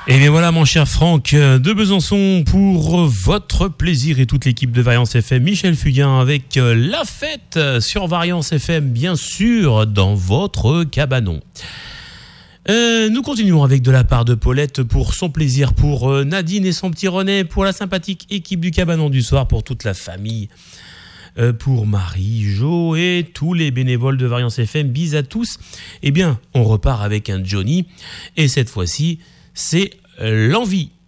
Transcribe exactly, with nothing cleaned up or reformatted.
Et bien voilà mon cher Franck de Besançon pour votre plaisir et toute l'équipe de Variance F M, Michel Fugain avec la fête sur Variance F M bien sûr dans votre cabanon. Euh, nous continuons avec de la part de Paulette pour son plaisir, pour euh, Nadine et son petit René, pour la sympathique équipe du cabanon du soir, pour toute la famille, euh, pour Marie, Jo et tous les bénévoles de Variance F M, bis à tous. Eh bien on repart avec un Johnny et cette fois-ci c'est euh, l'envie.